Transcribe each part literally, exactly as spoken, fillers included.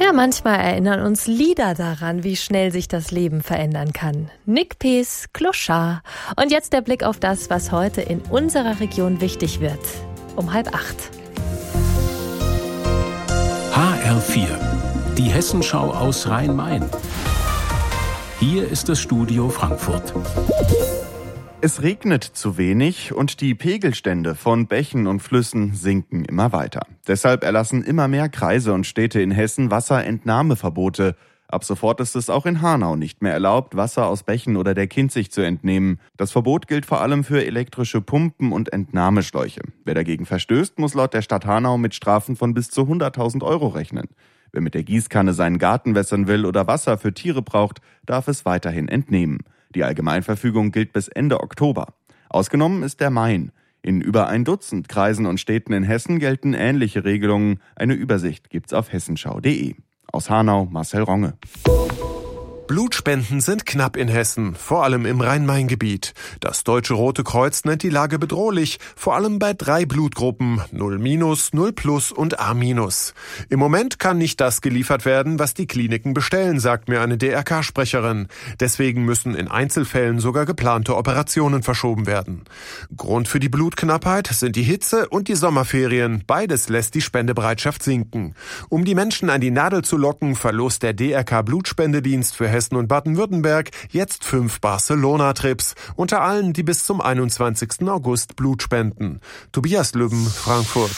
Ja, manchmal erinnern uns Lieder daran, wie schnell sich das Leben verändern kann. Nick Pees, Clochard. Und jetzt der Blick auf das, was heute in unserer Region wichtig wird. Um halb acht. H R vier, die Hessenschau aus Rhein-Main. Hier ist das Studio Frankfurt. Es regnet zu wenig und die Pegelstände von Bächen und Flüssen sinken immer weiter. Deshalb erlassen immer mehr Kreise und Städte in Hessen Wasserentnahmeverbote. Ab sofort ist es auch in Hanau nicht mehr erlaubt, Wasser aus Bächen oder der Kinzig zu entnehmen. Das Verbot gilt vor allem für elektrische Pumpen und Entnahmeschläuche. Wer dagegen verstößt, muss laut der Stadt Hanau mit Strafen von bis zu hunderttausend Euro rechnen. Wer mit der Gießkanne seinen Garten wässern will oder Wasser für Tiere braucht, darf es weiterhin entnehmen. Die Allgemeinverfügung gilt bis Ende Oktober. Ausgenommen ist der Main. In über ein Dutzend Kreisen und Städten in Hessen gelten ähnliche Regelungen. Eine Übersicht gibt's auf hessenschau punkt de. Aus Hanau, Marcel Ronge. Blutspenden sind knapp in Hessen, vor allem im Rhein-Main-Gebiet. Das Deutsche Rote Kreuz nennt die Lage bedrohlich, vor allem bei drei Blutgruppen, null minus, null plus und A minus. Im Moment kann nicht das geliefert werden, was die Kliniken bestellen, sagt mir eine D R K-Sprecherin. Deswegen müssen in Einzelfällen sogar geplante Operationen verschoben werden. Grund für die Blutknappheit sind die Hitze und die Sommerferien. Beides lässt die Spendebereitschaft sinken. Um die Menschen an die Nadel zu locken, verlost der D R K-Blutspendedienst für Hessen und Baden-Württemberg jetzt fünf Barcelona-Trips, unter allen, die bis zum einundzwanzigsten August Blut spenden. Tobias Lübben, Frankfurt.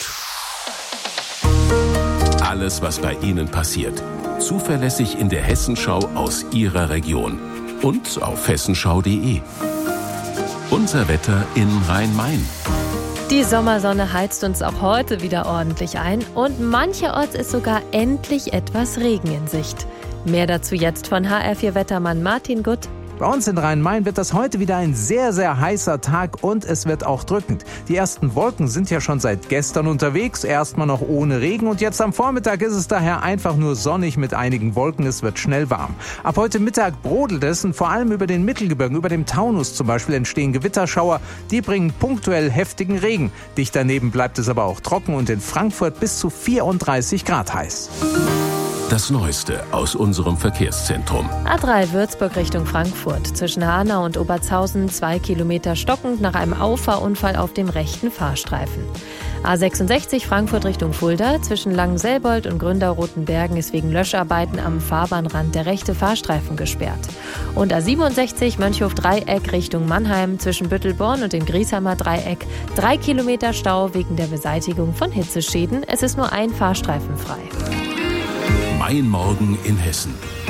Alles, was bei Ihnen passiert. Zuverlässig in der Hessenschau aus Ihrer Region. Und auf hessenschau punkt de. Unser Wetter in Rhein-Main. Die Sommersonne heizt uns auch heute wieder ordentlich ein und mancherorts ist sogar endlich etwas Regen in Sicht. Mehr dazu jetzt von H R vier Wettermann Martin Gutt. Bei uns in Rhein-Main wird das heute wieder ein sehr, sehr heißer Tag und es wird auch drückend. Die ersten Wolken sind ja schon seit gestern unterwegs, erstmal noch ohne Regen und jetzt am Vormittag ist es daher einfach nur sonnig mit einigen Wolken, es wird schnell warm. Ab heute Mittag brodelt es und vor allem über den Mittelgebirgen, über dem Taunus zum Beispiel entstehen Gewitterschauer, die bringen punktuell heftigen Regen. Dicht daneben bleibt es aber auch trocken und in Frankfurt bis zu vierunddreißig Grad heiß. Das Neueste aus unserem Verkehrszentrum. A drei Würzburg Richtung Frankfurt. Zwischen Hanau und Obertshausen zwei Kilometer stockend nach einem Auffahrunfall auf dem rechten Fahrstreifen. A sechsundsechzig Frankfurt Richtung Fulda. Zwischen Langenselbold und Gründau-Rotenbergen ist wegen Löscharbeiten am Fahrbahnrand der rechte Fahrstreifen gesperrt. Und A siebenundsechzig Mönchhof-Dreieck Richtung Mannheim. Zwischen Büttelborn und dem Griesheimer Dreieck. Drei Kilometer Stau wegen der Beseitigung von Hitzeschäden. Es ist nur ein Fahrstreifen frei. Mein Morgen in Hessen.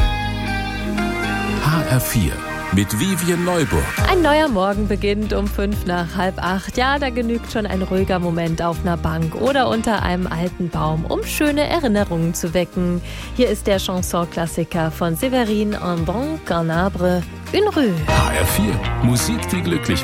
H R vier mit Vivian Neuburg. Ein neuer Morgen beginnt um fünf nach halb acht. Ja, da genügt schon ein ruhiger Moment auf einer Bank oder unter einem alten Baum, um schöne Erinnerungen zu wecken. Hier ist der Chanson-Klassiker von Séverine Andron Carnabre, Une Rue. H R vier, Musik, die glücklich macht.